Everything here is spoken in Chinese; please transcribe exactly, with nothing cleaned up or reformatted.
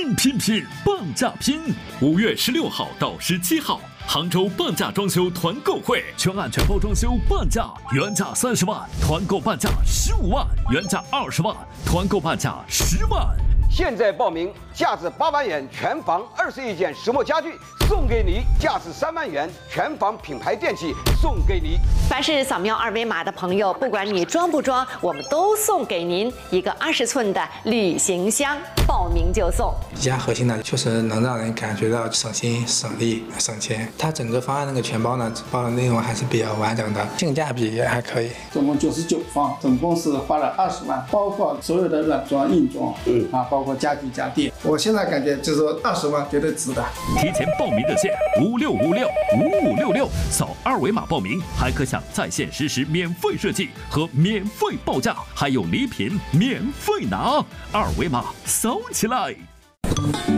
拼拼拼，半价拼！五月十六号到十七号，杭州半价装修团购会，全案全包装修半价，原价三十万，团购半价十五万，原价二十万，团购半价十万。 现在报名，价值八万元全房二十一件石墨家具送给你，价值三万元全房品牌电器送给你。 凡是扫描二维码的朋友，不管你装不装，我们都送给您一个二十寸的旅行箱，报名就送。 比较核心的，确实能让人感觉到省心、省力、省钱。它整个方案那个全包呢，包的内容还是比较完整的，性价比也还可以。 总共九十九方，总共是花了二十万，包括所有的软装、硬装，嗯啊，包括家具家电。我现在感觉就是说二十万绝对值的。 提前报名热线五六五六五五六六，扫二维码报名，还可享在线实时免费设计和免费报价，还有礼品免费拿。二维码扫起来！